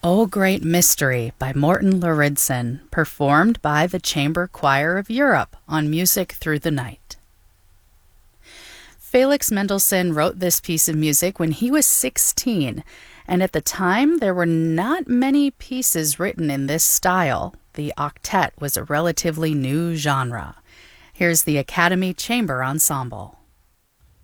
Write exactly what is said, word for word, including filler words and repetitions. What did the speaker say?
O Great Mystery by Morten Lauridsen, performed by the Chamber Choir of Europe on Music Through the Night. Felix Mendelssohn wrote this piece of music when he was sixteen, and at the time there were not many pieces written in this style. The octet was a relatively new genre. Here's the Academy Chamber Ensemble.